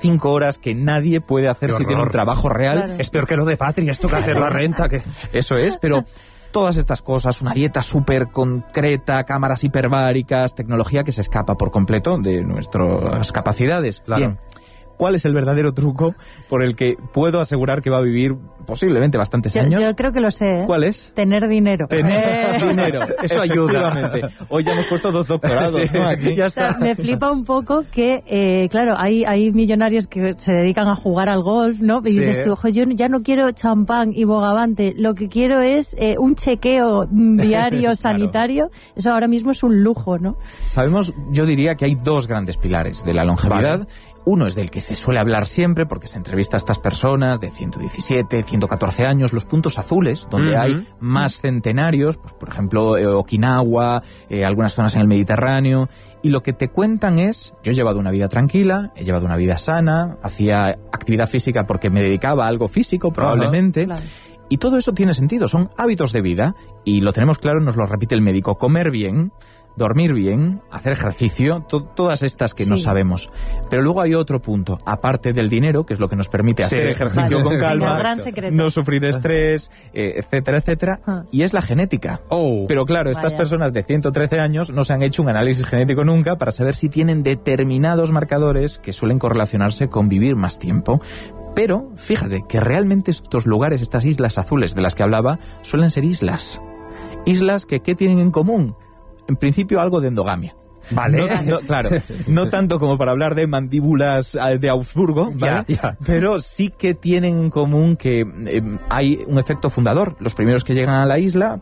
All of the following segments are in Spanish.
5 horas que nadie puede hacer si tiene un trabajo real. Claro. Es peor que lo de Patri, esto que hacer la renta. Que... Eso es, pero todas estas cosas, una dieta súper concreta, cámaras hiperbáricas, tecnología que se escapa por completo de nuestras capacidades. Claro. Bien, ¿cuál es el verdadero truco por el que puedo asegurar que va a vivir posiblemente bastantes años? Yo creo que lo sé, ¿eh? ¿Cuál es? Tener dinero. Tener dinero. Eso ayuda. Hoy ya hemos puesto 2 doctorados, sí, ¿no? Aquí. Ya está. O sea, me flipa un poco que, claro, hay millonarios que se dedican a jugar al golf, ¿no? Y dices tú, ojo, yo ya no quiero champán y bogavante, lo que quiero es un chequeo diario sanitario. Claro. Eso ahora mismo es un lujo, ¿no? Sabemos, yo diría que hay 2 grandes pilares de la longevidad. Vale. Uno es del que se suele hablar siempre, porque se entrevista a estas personas de 117, 114 años, los puntos azules, donde hay más centenarios, pues por ejemplo Okinawa, algunas zonas en el Mediterráneo, y lo que te cuentan es, yo he llevado una vida tranquila, he llevado una vida sana, hacía actividad física porque me dedicaba a algo físico probablemente, claro. Y todo eso tiene sentido, son hábitos de vida, y lo tenemos claro, nos lo repite el médico, comer bien, dormir bien, hacer ejercicio, todas estas que no sabemos. Pero luego hay otro punto, aparte del dinero, que es lo que nos permite hacer ejercicio con calma, no sufrir estrés, etcétera, etcétera, y es la genética. Pero claro, estas personas de 113 años no se han hecho un análisis genético nunca para saber si tienen determinados marcadores que suelen correlacionarse con vivir más tiempo. Pero fíjate que realmente estos lugares, estas islas azules de las que hablaba, suelen ser islas. Islas que ¿qué tienen en común? En principio algo de endogamia. Vale. Claro, no tanto como para hablar de mandíbulas de Augsburgo, ¿vale? Pero sí que tienen en común que hay un efecto fundador. Los primeros que llegan a la isla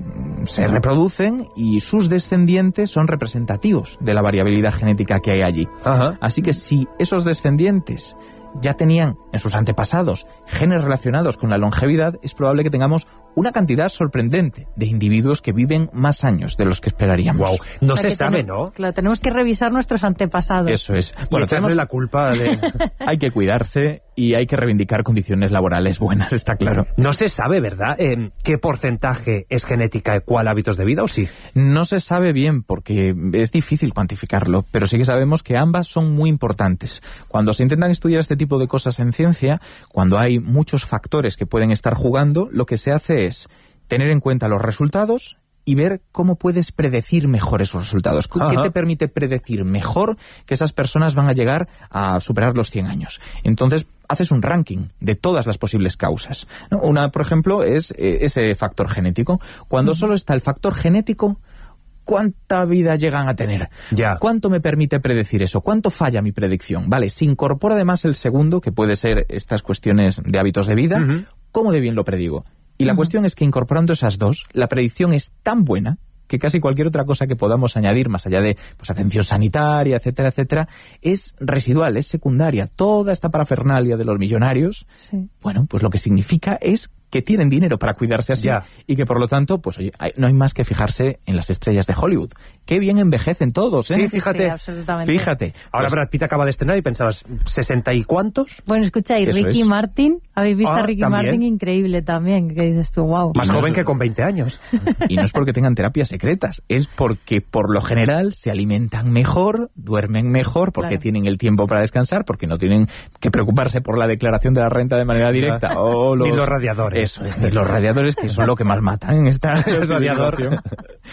se reproducen y sus descendientes son representativos de la variabilidad genética que hay allí. Así que si esos descendientes ya tenían en sus antepasados genes relacionados con la longevidad, es probable que tengamos una cantidad sorprendente de individuos que viven más años de los que esperaríamos. Wow. No se sabe, ¿no? Claro, tenemos que revisar nuestros antepasados. Eso es. Bueno, tenemos la culpa de... Hay que cuidarse y hay que reivindicar condiciones laborales buenas, está claro. No se sabe, ¿verdad? ¿Qué porcentaje es genética y cuál hábitos de vida, o sí? No se sabe bien porque es difícil cuantificarlo, pero sí que sabemos que ambas son muy importantes. Cuando se intentan estudiar este tipo de cosas en ciencia, cuando hay muchos factores que pueden estar jugando, lo que se hace es tener en cuenta los resultados y ver cómo puedes predecir mejor esos resultados. ¿Qué te permite predecir mejor que esas personas van a llegar a superar los 100 años? Entonces, haces un ranking de todas las posibles causas, ¿no? Una, por ejemplo, es ese factor genético. Cuando solo está el factor genético, ¿cuánta vida llegan a tener? ¿Cuánto me permite predecir eso? ¿Cuánto falla mi predicción? Vale, si incorpora además el segundo, que puede ser estas cuestiones de hábitos de vida, ¿cómo de bien lo predigo? Y la cuestión es que incorporando esas dos, la predicción es tan buena que casi cualquier otra cosa que podamos añadir, más allá de pues, atención sanitaria, etcétera, etcétera, es residual, es secundaria. Toda esta parafernalia de los millonarios, bueno, pues lo que significa es que tienen dinero para cuidarse así y que por lo tanto, pues oye, no hay más que fijarse en las estrellas de Hollywood. Qué bien envejecen todos, ¿eh? Sí, fíjate. Sí, absolutamente. Fíjate. Ahora Brad Pitt acaba de estrenar y pensabas, ¿60 y cuántos? Bueno, escucha, y Ricky Martin, ¿habéis visto a Ricky Martin? Increíble también, que dices tú, wow. Más joven que con 20 años. Y no es porque tengan terapias secretas, es porque por lo general se alimentan mejor, duermen mejor, porque tienen el tiempo para descansar, porque no tienen que preocuparse por la declaración de la renta de manera directa. O ni los radiadores. Eso es, ni los radiadores, que son lo que más matan en esta radiador.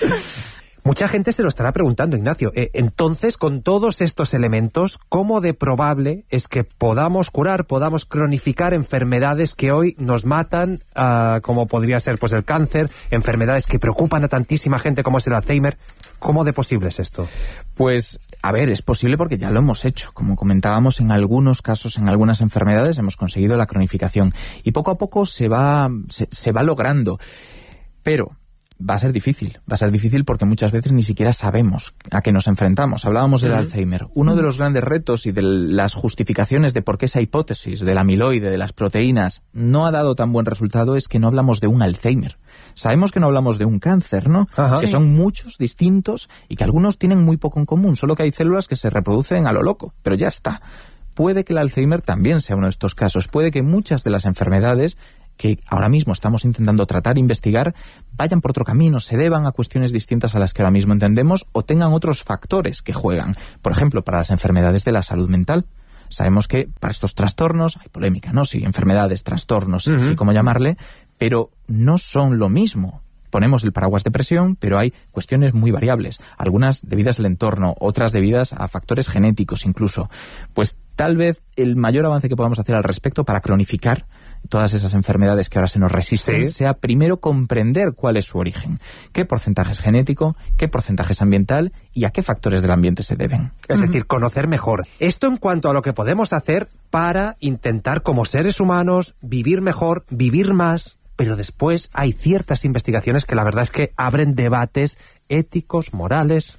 Mucha gente se lo estará preguntando, Ignacio. Entonces, con todos estos elementos, ¿cómo de probable es que podamos curar, podamos cronificar enfermedades que hoy nos matan, como podría ser pues el cáncer, enfermedades que preocupan a tantísima gente como es el Alzheimer? ¿Cómo de posible es esto? Pues, a ver, es posible porque ya lo hemos hecho. Como comentábamos, en algunos casos, en algunas enfermedades, hemos conseguido la cronificación. Y poco a poco se va logrando. Pero va a ser difícil porque muchas veces ni siquiera sabemos a qué nos enfrentamos. Hablábamos del Alzheimer. Uno de los grandes retos y de las justificaciones de por qué esa hipótesis del amiloide, de las proteínas, no ha dado tan buen resultado es que no hablamos de un Alzheimer. Sabemos que no hablamos de un cáncer, ¿no? Que son muchos, distintos, y que algunos tienen muy poco en común, solo que hay células que se reproducen a lo loco, pero ya está. Puede que el Alzheimer también sea uno de estos casos. Puede que muchas de las enfermedades que ahora mismo estamos intentando tratar e investigar vayan por otro camino, se deban a cuestiones distintas a las que ahora mismo entendemos o tengan otros factores que juegan. Por ejemplo, para las enfermedades de la salud mental. Sabemos que para estos trastornos hay polémica, ¿no? Sí, enfermedades, trastornos, sí, cómo llamarle, pero no son lo mismo. Ponemos el paraguas depresión, pero hay cuestiones muy variables, algunas debidas al entorno, otras debidas a factores genéticos incluso. Pues tal vez el mayor avance que podamos hacer al respecto para cronificar todas esas enfermedades que ahora se nos resisten sea primero comprender cuál es su origen, qué porcentaje es genético, qué porcentaje es ambiental y a qué factores del ambiente se deben. Es decir, conocer mejor. Esto en cuanto a lo que podemos hacer para intentar como seres humanos vivir mejor, vivir más. Pero después hay ciertas investigaciones que la verdad es que abren debates éticos, morales.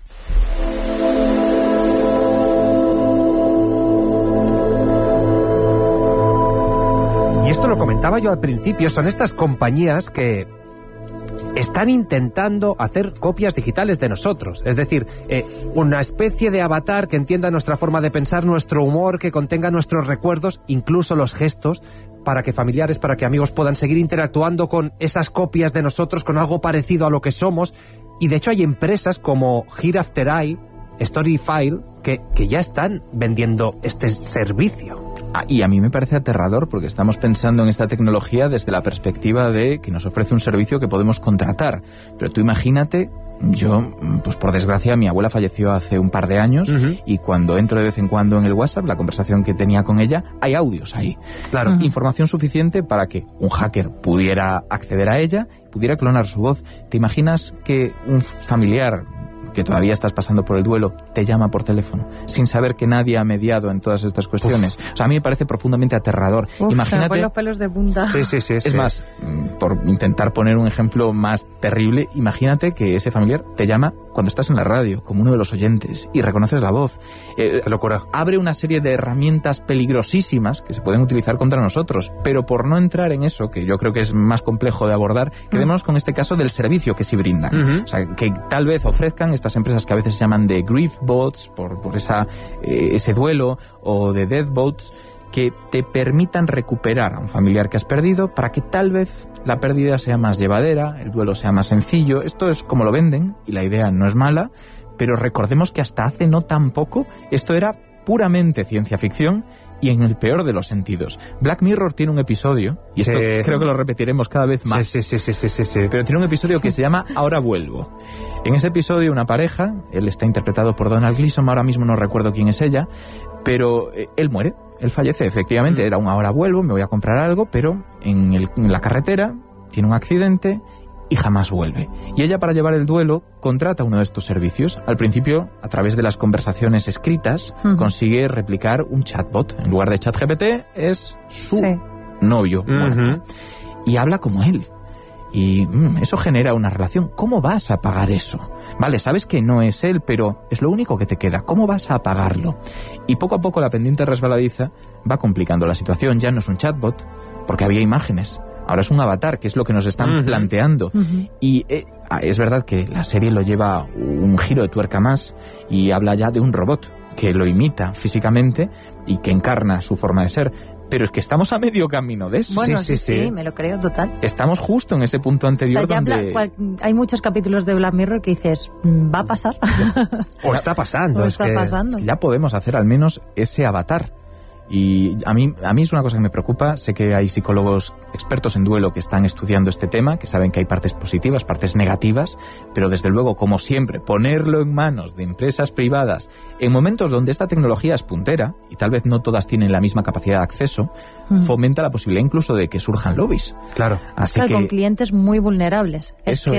Y esto lo comentaba yo al principio, son estas compañías que están intentando hacer copias digitales de nosotros. Es decir, una especie de avatar que entienda nuestra forma de pensar, nuestro humor, que contenga nuestros recuerdos, incluso los gestos, para que familiares, para que amigos puedan seguir interactuando con esas copias de nosotros, con algo parecido a lo que somos. Y de hecho hay empresas como Here After I, Storyfile, que ya están vendiendo este servicio. Y a mí me parece aterrador porque estamos pensando en esta tecnología desde la perspectiva de que nos ofrece un servicio que podemos contratar. Pero tú imagínate, yo, pues por desgracia, mi abuela falleció hace un par de años y cuando entro de vez en cuando en el WhatsApp, la conversación que tenía con ella, hay audios ahí. Claro. Información suficiente para que un hacker pudiera acceder a ella, pudiera clonar su voz. ¿Te imaginas que un familiar que todavía estás pasando por el duelo, te llama por teléfono, sin saber que nadie ha mediado en todas estas cuestiones? O sea, a mí me parece profundamente aterrador. Imagínate, se los pelos de punta. Sí. Es más, por intentar poner un ejemplo más terrible, imagínate que ese familiar te llama cuando estás en la radio, como uno de los oyentes, y reconoces la voz. Qué locura. Abre una serie de herramientas peligrosísimas que se pueden utilizar contra nosotros, pero por no entrar en eso, que yo creo que es más complejo de abordar, quedémonos con este caso del servicio que sí brindan. O sea, que tal vez ofrezcan estas empresas que a veces se llaman de grief bots, por ese duelo, o de death bots, que te permitan recuperar a un familiar que has perdido para que tal vez la pérdida sea más llevadera, el duelo sea más sencillo. Esto es como lo venden y la idea no es mala, pero recordemos que hasta hace no tan poco esto era puramente ciencia ficción y en el peor de los sentidos. Black Mirror tiene un episodio, y esto creo que lo repetiremos cada vez más. Sí. Pero tiene un episodio que se llama Ahora vuelvo. En ese episodio una pareja, él está interpretado por Donald Gleeson, ahora mismo no recuerdo quién es ella, pero él muere, él fallece, efectivamente, era un ahora vuelvo, me voy a comprar algo, pero en la carretera tiene un accidente y jamás vuelve. Y ella, para llevar el duelo, contrata uno de estos servicios. Al principio, a través de las conversaciones escritas, consigue replicar un chatbot. En lugar de ChatGPT, es su novio muerto. Y habla como él. Y eso genera una relación. ¿Cómo vas a pagar eso? Vale, sabes que no es él, pero es lo único que te queda. ¿Cómo vas a pagarlo? Y poco a poco la pendiente resbaladiza va complicando la situación. Ya no es un chatbot, porque había imágenes. Ahora es un avatar, que es lo que nos están planteando. Y es verdad que la serie lo lleva un giro de tuerca más y habla ya de un robot que lo imita físicamente y que encarna su forma de ser. Pero es que estamos a medio camino de eso. Bueno, sí, me lo creo, total. Estamos justo en ese punto anterior, o sea, donde... hay muchos capítulos de Black Mirror que dices, ¿va a pasar? O está pasando. Es que ya podemos hacer al menos ese avatar. Y a mí es una cosa que me preocupa. Sé que hay psicólogos expertos en duelo que están estudiando este tema, que saben que hay partes positivas, partes negativas, pero desde luego, como siempre, ponerlo en manos de empresas privadas en momentos donde esta tecnología es puntera, y tal vez no todas tienen la misma capacidad de acceso, fomenta la posibilidad incluso de que surjan lobbies. Claro. Así que con clientes muy vulnerables.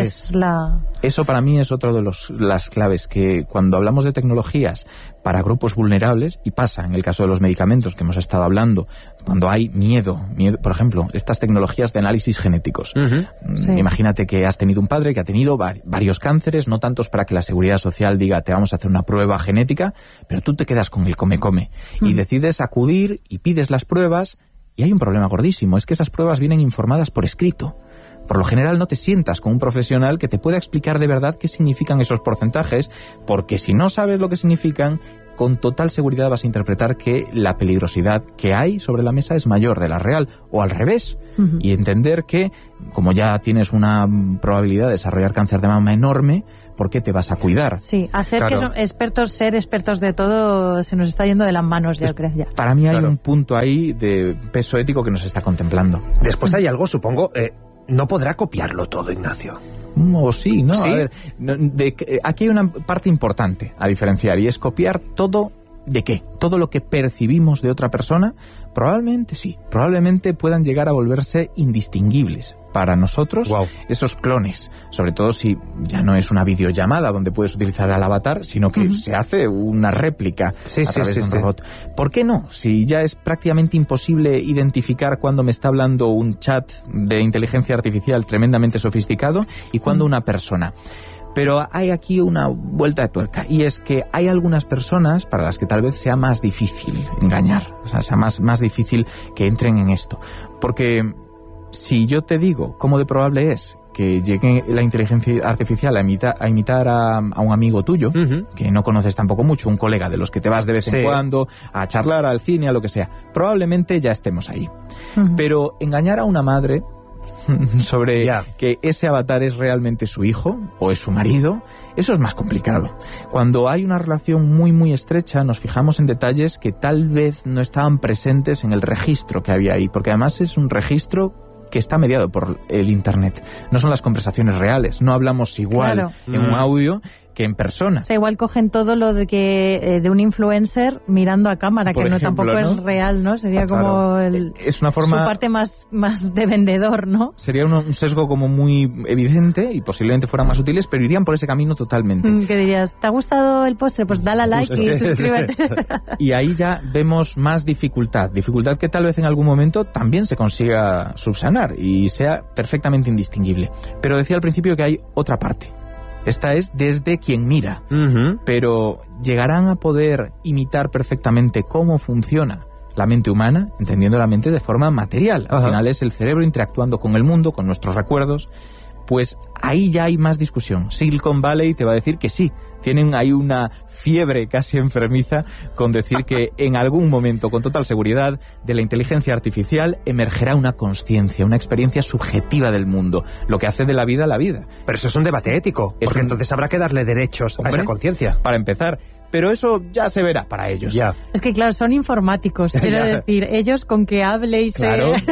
Eso para mí es otro de las claves, que cuando hablamos de tecnologías para grupos vulnerables, y pasa en el caso de los medicamentos que hemos estado hablando, cuando hay miedo, por ejemplo, estas tecnologías de análisis genéticos. Imagínate que has tenido un padre que ha tenido varios cánceres, no tantos para que la Seguridad Social diga te vamos a hacer una prueba genética, pero tú te quedas con el come-come y decides acudir y pides las pruebas, y hay un problema gordísimo, es que esas pruebas vienen informadas por escrito. Por lo general no te sientas con un profesional que te pueda explicar de verdad qué significan esos porcentajes, porque si no sabes lo que significan, con total seguridad vas a interpretar que la peligrosidad que hay sobre la mesa es mayor de la real, o al revés, y entender que, como ya tienes una probabilidad de desarrollar cáncer de mama enorme, ¿por qué te vas a cuidar? Sí, hacer que son expertos, ser expertos de todo, se nos está yendo de las manos, yo creo. Ya. Para mí hay un punto ahí de peso ético que nos está contemplando. Después hay algo, supongo, no podrá copiarlo todo, Ignacio. O sí, ¿no? ¿Sí? A ver, aquí hay una parte importante a diferenciar, y es copiar todo. ¿De qué? Todo lo que percibimos de otra persona, probablemente sí, probablemente puedan llegar a volverse indistinguibles para nosotros, esos clones, sobre todo si ya no es una videollamada donde puedes utilizar al avatar, sino que se hace una réplica a través de un robot. ¿Por qué no? Si ya es prácticamente imposible identificar cuando me está hablando un chat de inteligencia artificial tremendamente sofisticado y cuando una persona. Pero hay aquí una vuelta de tuerca, y es que hay algunas personas para las que tal vez sea más difícil engañar, o sea más difícil que entren en esto. Porque si yo te digo cómo de probable es que llegue la inteligencia artificial a imitar a un amigo tuyo, que no conoces tampoco mucho, un colega de los que te vas de vez en cuando a charlar, al cine, a lo que sea, probablemente ya estemos ahí. Pero engañar a una madre sobre que ese avatar es realmente su hijo o es su marido, eso es más complicado. Cuando hay una relación muy muy estrecha, nos fijamos en detalles que tal vez no estaban presentes en el registro que había ahí, porque además es un registro que está mediado por el internet. No son las conversaciones reales, no hablamos igual en un audio que en persona. O sea, igual cogen todo lo de que de un influencer mirando a cámara, por que ejemplo, tampoco es real, ¿no? Sería como es una forma, su parte más de vendedor, ¿no? Sería un sesgo como muy evidente y posiblemente fueran más útiles, pero irían por ese camino totalmente. ¿Qué dirías? ¿Te ha gustado el postre? Pues dale a like y suscríbete. Y ahí ya vemos más dificultad que tal vez en algún momento también se consiga subsanar y sea perfectamente indistinguible. Pero decía al principio que hay otra parte. Esta es desde quien mira, pero ¿llegarán a poder imitar perfectamente cómo funciona la mente humana, entendiendo la mente de forma material? Al final es el cerebro interactuando con el mundo, con nuestros recuerdos. Pues ahí ya hay más discusión. Silicon Valley te va a decir que sí, tienen ahí una fiebre casi enfermiza con decir que en algún momento, con total seguridad, de la inteligencia artificial emergerá una consciencia, una experiencia subjetiva del mundo, lo que hace de la vida la vida. Pero eso es un debate ético, porque entonces habrá que darle derechos a esa conciencia. Para empezar. Pero eso ya se verá para ellos. Es que claro, son informáticos, quiero decir, ellos con que hable y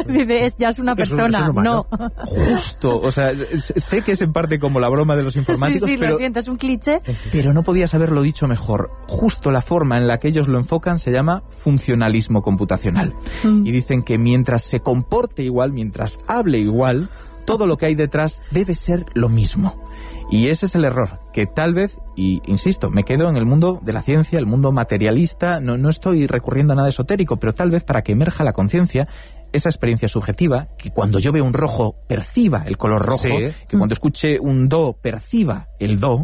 ya es una persona, no. Justo, o sea, sé que es en parte como la broma de los informáticos, pero, lo siento, es un cliché. Pero no podías haberlo dicho mejor. Justo la forma en la que ellos lo enfocan se llama funcionalismo computacional. Y dicen que mientras se comporte igual, mientras hable igual, todo lo que hay detrás debe ser lo mismo. Y ese es el error, que tal vez, y insisto, me quedo en el mundo de la ciencia, el mundo materialista, no estoy recurriendo a nada esotérico, pero tal vez para que emerja la conciencia, esa experiencia subjetiva, que cuando yo veo un rojo perciba el color rojo, que cuando escuche un do perciba el do,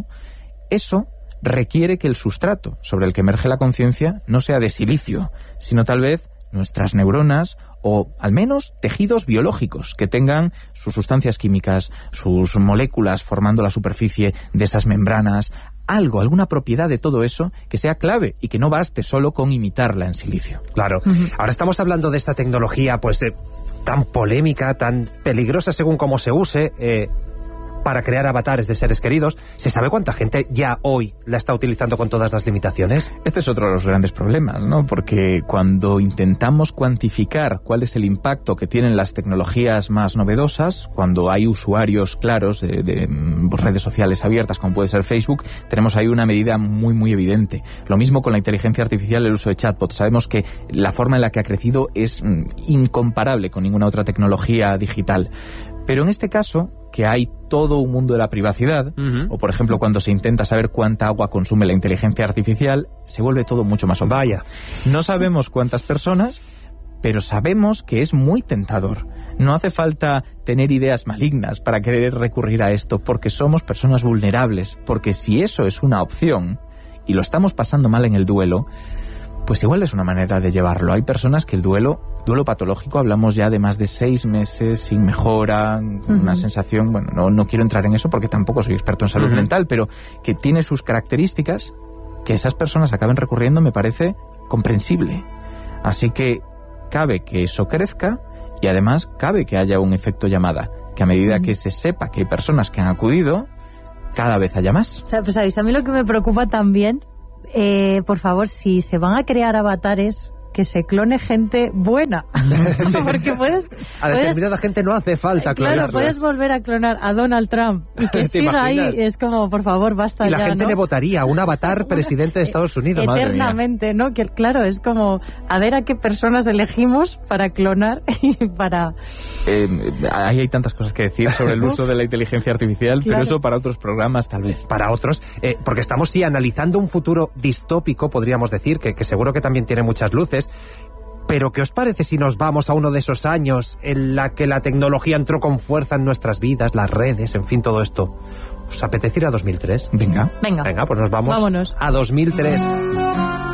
eso requiere que el sustrato sobre el que emerge la conciencia no sea de silicio, sino tal vez nuestras neuronas o al menos tejidos biológicos que tengan sus sustancias químicas, sus moléculas formando la superficie de esas membranas, alguna propiedad de todo eso que sea clave y que no baste solo con imitarla en silicio. Claro. Ahora estamos hablando de esta tecnología pues tan polémica, tan peligrosa según cómo se use, para crear avatares de seres queridos. ¿Se sabe cuánta gente ya hoy la está utilizando con todas las limitaciones? Este es otro de los grandes problemas, ¿no? Porque cuando intentamos cuantificar cuál es el impacto que tienen las tecnologías más novedosas, cuando hay usuarios claros de redes sociales abiertas, como puede ser Facebook, tenemos ahí una medida muy, muy evidente. Lo mismo con la inteligencia artificial, el uso de chatbots. Sabemos que la forma en la que ha crecido es incomparable con ninguna otra tecnología digital. Pero en este caso, que hay todo un mundo de la privacidad, o por ejemplo cuando se intenta saber cuánta agua consume la inteligencia artificial, se vuelve todo mucho más obvio. Vaya. No sabemos cuántas personas, pero sabemos que es muy tentador. No hace falta tener ideas malignas para querer recurrir a esto, porque somos personas vulnerables, porque si eso es una opción, y lo estamos pasando mal en el duelo, pues igual es una manera de llevarlo. Hay personas que el duelo patológico, hablamos ya de más de 6 meses sin mejora, con una sensación, bueno, no quiero entrar en eso porque tampoco soy experto en salud mental, pero que tiene sus características, que esas personas acaben recurriendo, me parece comprensible. Así que cabe que eso crezca y además cabe que haya un efecto llamada, que a medida que se sepa que hay personas que han acudido, cada vez haya más. O sea, pues sabéis, a mí lo que me preocupa también, por favor, si se van a crear avatares, que se clone gente buena. Sí. Porque puedes... A determinada gente no hace falta clonarlas. Claro, puedes volver a clonar a Donald Trump y que siga ahí. Es como, por favor, basta y ya, la gente ¿no? le votaría un avatar presidente de Estados Unidos. Eternamente, ¿no? Que claro, es como a ver a qué personas elegimos para clonar y para... Ahí hay tantas cosas que decir sobre el uso de la inteligencia artificial, Claro. pero eso para otros programas tal vez. Para otros, porque estamos sí analizando un futuro distópico, podríamos decir, que seguro que también tiene muchas luces. Pero ¿qué os parece si nos vamos a uno de esos años en la que la tecnología entró con fuerza en nuestras vidas, las redes, en fin, todo esto? ¿Os apetece ir a 2003? Venga. Venga, Venga, pues nos vamos vámonos a 2003.